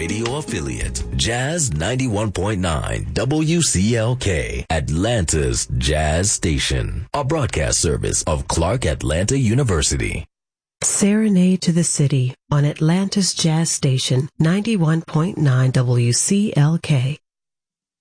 radio affiliate, Jazz 91.9 WCLK, Atlanta's Jazz Station, a broadcast service of Clark Atlanta University. Serenade to the City on Atlanta's Jazz Station 91.9 WCLK.